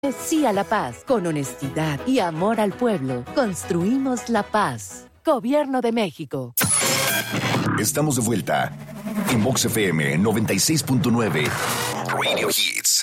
Sí a la paz. Con honestidad y amor al pueblo, construimos la paz. Gobierno de México. Estamos de vuelta en Vox FM 96.9 Radio Hits.